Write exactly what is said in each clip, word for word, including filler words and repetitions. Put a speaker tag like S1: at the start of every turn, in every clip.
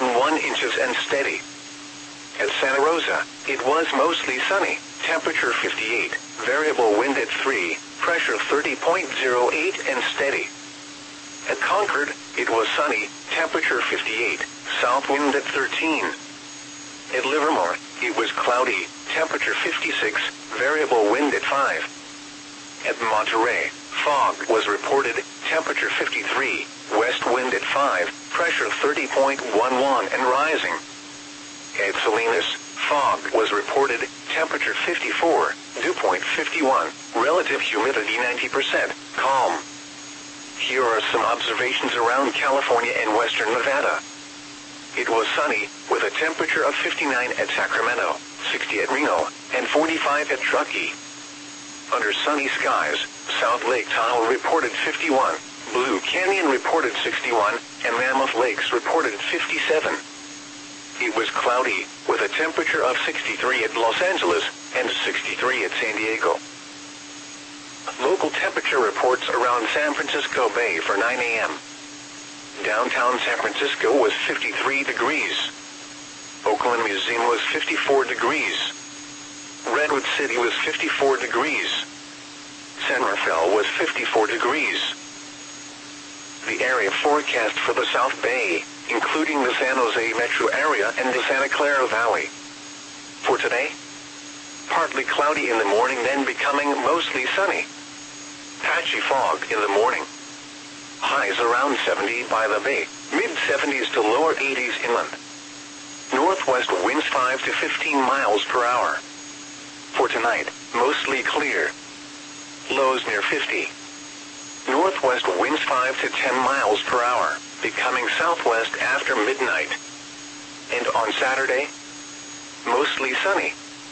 S1: one one inches and steady. At Santa Rosa, it was mostly sunny, temperature fifty-eight, variable wind at three, pressure thirty point zero eight and steady. At Concord, it was sunny, temperature fifty-eight, south wind at thirteen. At Livermore, it was cloudy, temperature fifty-six, variable wind at five. At Monterey, fog was reported, temperature fifty-three, west wind at five, pressure thirty point one one and rising. At Salinas, fog was reported, temperature fifty-four, dew point fifty-one, relative humidity ninety percent, calm. Here are some observations around California and western Nevada. It was sunny, with a temperature of fifty-nine at Sacramento, sixty at Reno, and forty-five at Truckee. Under sunny skies, South Lake Tahoe reported fifty-one, Blue Canyon reported sixty-one, and Mammoth Lakes reported fifty-seven. It was cloudy, with a temperature of sixty-three at Los Angeles, and sixty-three at San Diego. Local temperature reports around San Francisco Bay for nine a m Downtown San Francisco was fifty-three degrees. Oakland Museum was fifty-four degrees. Redwood City was fifty-four degrees. San Rafael was fifty-four degrees. The area forecast for the South Bay, including the San Jose metro area and the Santa Clara Valley. For today, partly cloudy in the morning, then becoming mostly sunny. Patchy fog in the morning. Highs around seventy by the bay, mid seventies to lower eighties inland. Northwest winds five to fifteen miles per hour. For tonight, mostly clear. Lows near fifty. Northwest winds five to ten miles per hour, becoming southwest after midnight. And on Saturday, mostly sunny.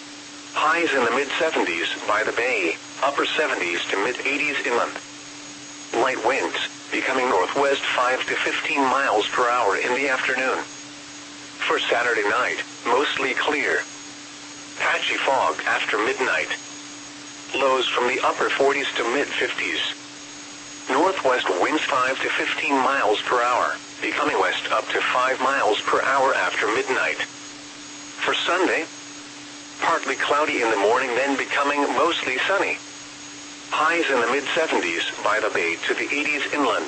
S1: Highs in the mid seventies by the bay, upper seventies to mid eighties inland. Light winds, becoming northwest five to fifteen miles per hour in the afternoon. For Saturday night, mostly clear. Patchy fog after midnight. Lows from the upper forties to mid fifties. Northwest winds five to fifteen miles per hour, becoming west up to five miles per hour after midnight. For Sunday, partly cloudy in the morning, then becoming mostly sunny. Highs in the mid seventies by the bay to the eighties inland.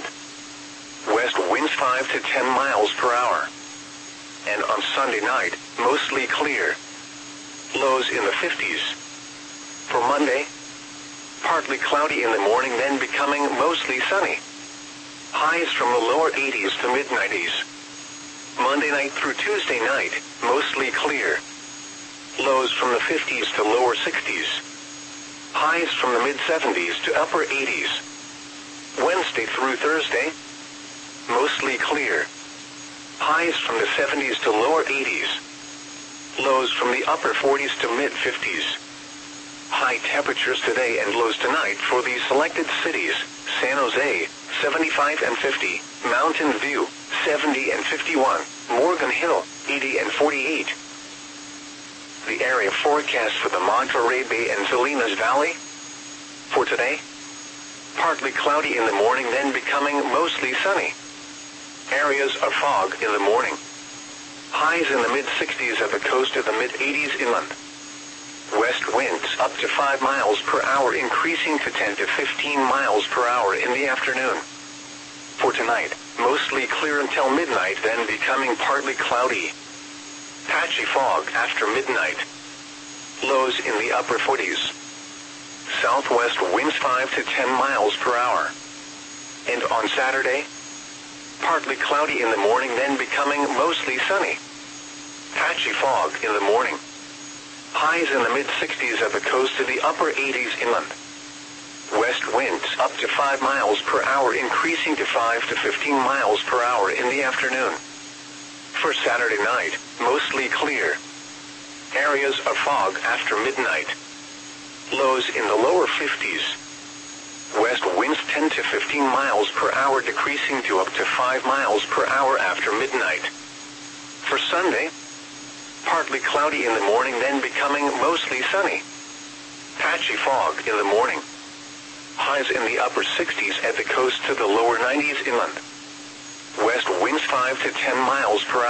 S1: West winds five to ten miles per hour. And on Sunday night, mostly clear. Lows in the fifties. For Monday, partly cloudy in the morning, then becoming mostly sunny. Highs from the lower eighties to mid nineties. Monday night through Tuesday night, mostly clear. Lows from the fifties to lower sixties. Highs from the mid seventies to upper eighties. Wednesday through Thursday, mostly clear. Highs from the seventies to lower eighties. Lows from the upper forties to mid fifties. High temperatures today and lows tonight for these selected cities: San Jose, seventy-five and fifty, Mountain View, seventy and fifty-one, Morgan Hill, eighty and forty-eight. The area forecast for the Monterey Bay and Salinas Valley. For today, partly cloudy in the morning, then becoming mostly sunny. Areas of fog in the morning. Highs in the mid sixties at the coast to the mid eighties inland. West winds up to five miles per hour, increasing to ten to fifteen miles per hour in the afternoon. For tonight, mostly clear until midnight, then becoming partly cloudy. Patchy fog after midnight. Lows in the upper forties. Southwest winds five to ten miles per hour. And on Saturday, partly cloudy in the morning, then becoming mostly sunny. Patchy fog in the morning. Highs in the mid sixties at the coast to the upper eighties inland. West winds up to five miles per hour, increasing to five to fifteen miles per hour in the afternoon. For Saturday night, mostly clear. Areas of fog after midnight. Lows in the lower fifties. West winds ten to fifteen miles per hour, decreasing to up to five miles per hour after midnight. For Sunday, partly cloudy in the morning, then becoming mostly sunny. Patchy fog in the morning. Highs in the upper sixties at the coast to the lower nineties inland. West winds five to ten miles per hour.